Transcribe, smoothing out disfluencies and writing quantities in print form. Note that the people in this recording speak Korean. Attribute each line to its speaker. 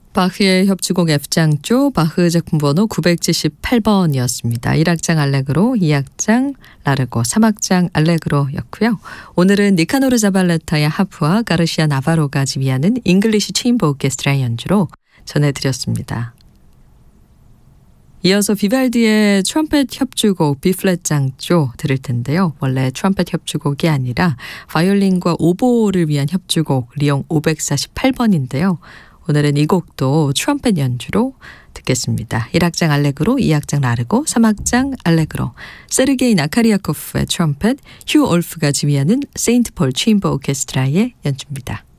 Speaker 1: 바흐의 협주곡 F장조, 바흐 작품 번호 978번이었습니다. 1악장 알레그로, 2악장 라르고, 3악장 알레그로였고요. 오늘은 니카노르 자발레타의 하프와 가르시아 나바로가 지휘하는 잉글리시 체인버 오케스트라의 연주로 전해드렸습니다. 이어서 비발디의 트럼펫 협주곡 B플랫 장조 들을 텐데요. 원래 트럼펫 협주곡이 아니라 바이올린과 오보를 위한 협주곡 리옹 548번인데요. 오늘은 이 곡도 트럼펫 연주로 듣겠습니다. 1악장 알레그로, 2악장 라르고, 3악장 알레그로. 세르게이 나카리아코프의 트럼펫, 휴 올프가 지휘하는 세인트 폴 체인버 오케스트라의 연주입니다.